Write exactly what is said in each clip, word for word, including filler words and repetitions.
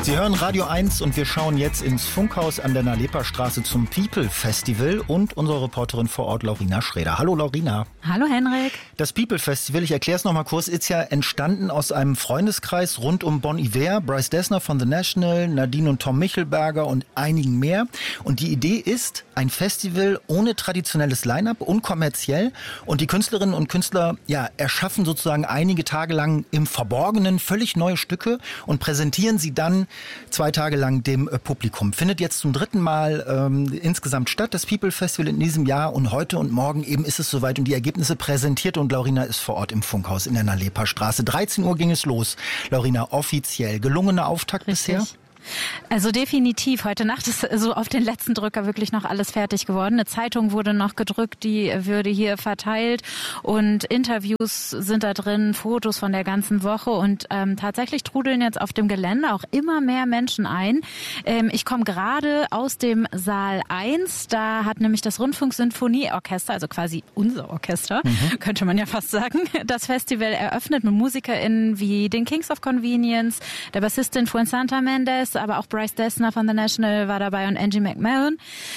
Sie hören Radio eins und wir schauen jetzt ins Funkhaus an der Nalepa-Straße zum People Festival und unsere Reporterin vor Ort, Laurina Schrader. Hallo Laurina. Hallo Henrik. Das People Festival, ich erkläre es nochmal kurz, ist ja entstanden aus einem Freundeskreis rund um Bon Iver, Bryce Dessner von The National, Nadine und Tom Michelberger und einigen mehr. Und die Idee ist, ein Festival ohne traditionelles Line-Up, unkommerziell. Und die Künstlerinnen und Künstler ja, erschaffen sozusagen einige Tage lang im Verborgenen völlig neue Stücke und präsentieren sie dann zwei Tage lang dem äh, Publikum. Findet jetzt zum dritten Mal ähm, insgesamt statt, das People Festival in diesem Jahr. Und heute und morgen eben ist es soweit und die Ergebnisse präsentiert. Und Laurina ist vor Ort im Funkhaus in der Nalepa-Straße. dreizehn Uhr ging es los. Laurina, offiziell. Gelungener Auftakt Richtig. bisher? Also definitiv. Heute Nacht ist so auf den letzten Drücker wirklich noch alles fertig geworden. Eine Zeitung wurde noch gedrückt, die würde hier verteilt und Interviews sind da drin, Fotos von der ganzen Woche und ähm, tatsächlich trudeln jetzt auf dem Gelände auch immer mehr Menschen ein. Ähm, ich komme gerade aus dem Saal eins, da hat nämlich das Rundfunksinfonieorchester, also quasi unser Orchester, mhm. könnte man ja fast sagen, das Festival eröffnet mit MusikerInnen wie den Kings of Convenience, der Bassistin Fuensanta Mendes, aber auch Bryce Dessner von The National war dabei und Angie McMahon.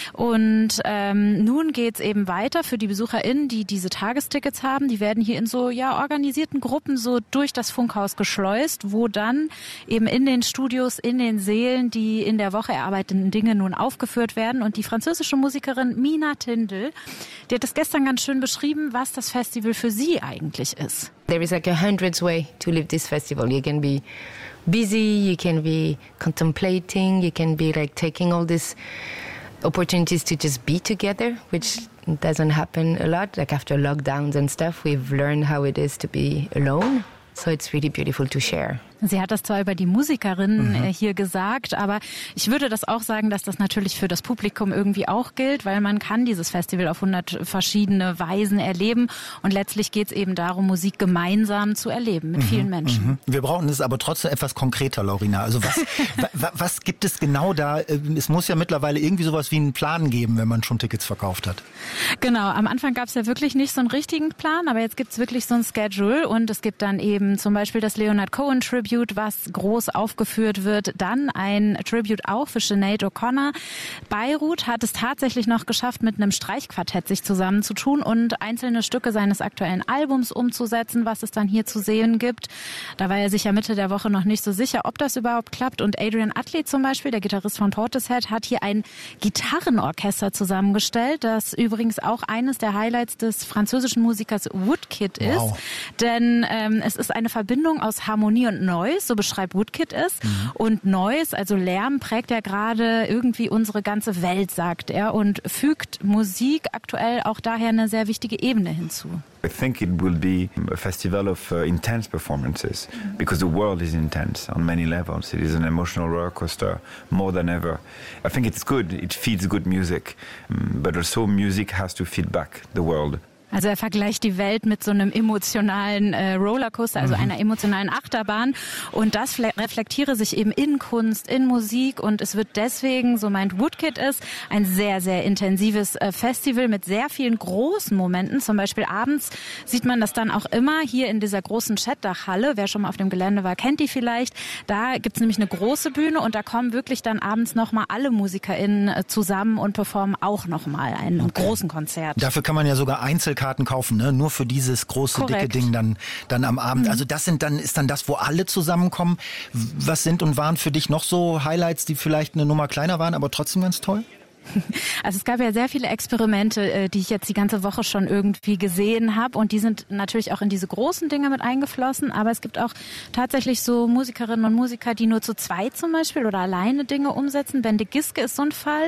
Und ähm, nun geht's eben weiter für die BesucherInnen, die diese Tagestickets haben. Die werden hier in so ja organisierten Gruppen so durch das Funkhaus geschleust, wo dann eben in den Studios, in den Sälen die in der Woche erarbeiteten Dinge nun aufgeführt werden. Und die französische Musikerin Mina Tindel, die hat das gestern ganz schön beschrieben, was das Festival für sie eigentlich ist. There is like a hundredth way to live this festival. You can be busy, you can be contemplating, you can be like taking all these opportunities to just be together, which doesn't happen a lot. Like after lockdowns and stuff, we've learned how it is to be alone. So it's really beautiful to share. Sie hat das zwar über die Musikerinnen mhm. hier gesagt, aber ich würde das auch sagen, dass das natürlich für das Publikum irgendwie auch gilt, weil man kann dieses Festival auf hundert verschiedene Weisen erleben und letztlich geht es eben darum, Musik gemeinsam zu erleben mit mhm. vielen Menschen. Mhm. Wir brauchen es aber trotzdem etwas konkreter, Laurina. Also was, wa, was gibt es genau da? Es muss ja mittlerweile irgendwie sowas wie einen Plan geben, wenn man schon Tickets verkauft hat. Genau, am Anfang gab es ja wirklich nicht so einen richtigen Plan, aber jetzt gibt es wirklich so ein Schedule und es gibt dann eben zum Beispiel das Leonard Cohen Tribute, was groß aufgeführt wird. Dann ein Tribute auch für Sinead O'Connor. Beirut hat es tatsächlich noch geschafft, mit einem Streichquartett sich zusammenzutun und einzelne Stücke seines aktuellen Albums umzusetzen, was es dann hier zu sehen gibt. Da war er sich ja Mitte der Woche noch nicht so sicher, ob das überhaupt klappt. Und Adrian Utley zum Beispiel, der Gitarrist von Portishead, hat hier ein Gitarrenorchester zusammengestellt, das übrigens auch eines der Highlights des französischen Musikers Woodkid ist. Wow. Denn ähm, es ist eine Verbindung aus Harmonie und Noise, so beschreibt Woodkid es. Mhm. Und Noise, also Lärm, prägt ja gerade irgendwie unsere ganze Welt, sagt er, und fügt Musik aktuell auch daher eine sehr wichtige Ebene hinzu. I think it will be a festival of uh, intense performances because the world is intense on many levels. It is an emotional roller coaster more than ever. I think it's good. It feeds good music, but also music has to feed back the world. Also er vergleicht die Welt mit so einem emotionalen äh, Rollercoaster, also mhm. einer emotionalen Achterbahn. Und das reflektiere sich eben in Kunst, in Musik. Und es wird deswegen, so meint Woodkid es, ein sehr, sehr intensives äh, Festival mit sehr vielen großen Momenten. Zum Beispiel abends sieht man das dann auch immer hier in dieser großen Chatdachhalle. Wer schon mal auf dem Gelände war, kennt die vielleicht. Da gibt's nämlich eine große Bühne und da kommen wirklich dann abends nochmal alle MusikerInnen äh, zusammen und performen auch nochmal einen okay. großen Konzert. Dafür kann man ja sogar Einzelkarten kaufen, ne? Nur für dieses große, Korrekt. dicke Ding dann, dann am Abend. Mhm. Also das sind dann, ist dann das, wo alle zusammenkommen. Was sind und waren für dich noch so Highlights, die vielleicht eine Nummer kleiner waren, aber trotzdem ganz toll? Also es gab ja sehr viele Experimente, die ich jetzt die ganze Woche schon irgendwie gesehen habe und die sind natürlich auch in diese großen Dinge mit eingeflossen, aber es gibt auch tatsächlich so Musikerinnen und Musiker, die nur zu zweit zum Beispiel oder alleine Dinge umsetzen. Bende Giske ist so ein Fall.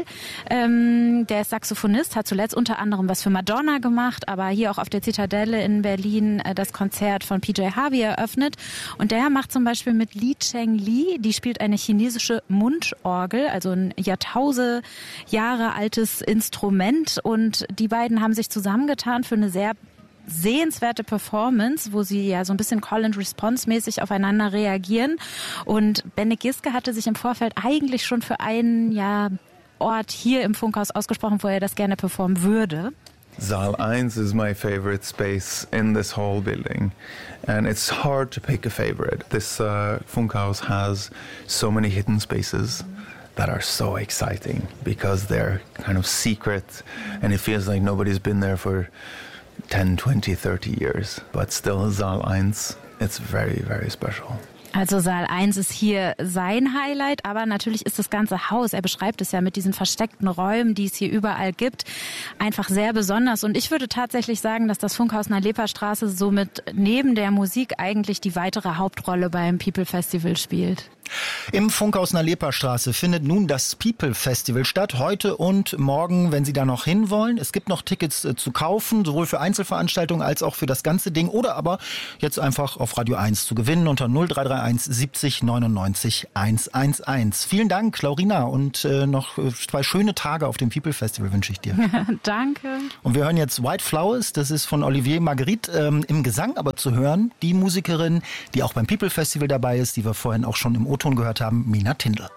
Ähm, der ist Saxophonist, hat zuletzt unter anderem was für Madonna gemacht, aber hier auch auf der Zitadelle in Berlin äh, das Konzert von P J Harvey eröffnet und der macht zum Beispiel mit Li Cheng Li, die spielt eine chinesische Mundorgel, also ein Jahrtausende Jahre altes Instrument und die beiden haben sich zusammengetan für eine sehr sehenswerte Performance, wo sie ja so ein bisschen Call-and-Response-mäßig aufeinander reagieren. Und Bende Giske hatte sich im Vorfeld eigentlich schon für einen ja, Ort hier im Funkhaus ausgesprochen, wo er das gerne performen würde. Saal eins is my favorite space in this whole building, and it's hard to pick a favorite. This uh, Funkhaus has so many hidden spaces that are so exciting because they're kind of secret, and it feels like nobody's been there for ten, twenty, thirty years. But still, Saal eins, it's very, very special. Also Saal eins ist hier sein Highlight, aber natürlich ist das ganze Haus, er beschreibt es ja mit diesen versteckten Räumen, die es hier überall gibt, einfach sehr besonders. Und ich würde tatsächlich sagen, dass das Funkhaus in der Leperstraße somit neben der Musik eigentlich die weitere Hauptrolle beim People Festival spielt. Im Funkhaus in der Leperstraße findet nun das People Festival statt, heute und morgen, wenn Sie da noch hinwollen. Es gibt noch Tickets äh, zu kaufen, sowohl für Einzelveranstaltungen als auch für das ganze Ding oder aber jetzt einfach auf Radio eins zu gewinnen unter null drei drei eins siebzig neunundneunzig hundertelf. Vielen Dank, Laurina, und äh, noch zwei schöne Tage auf dem People Festival wünsche ich dir. Danke. Und wir hören jetzt White Flowers, das ist von Olivier Marguerite, ähm, im Gesang aber zu hören, die Musikerin, die auch beim People Festival dabei ist, die wir vorhin auch schon im O-Ton gehört haben, Mina Tindl.